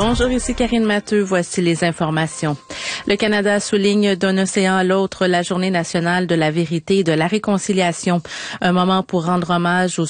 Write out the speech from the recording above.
Bonjour, ici Karine Matteux. Voici les informations. Le Canada souligne d'un océan à l'autre la Journée nationale de la vérité et de la réconciliation. Un moment pour rendre hommage aux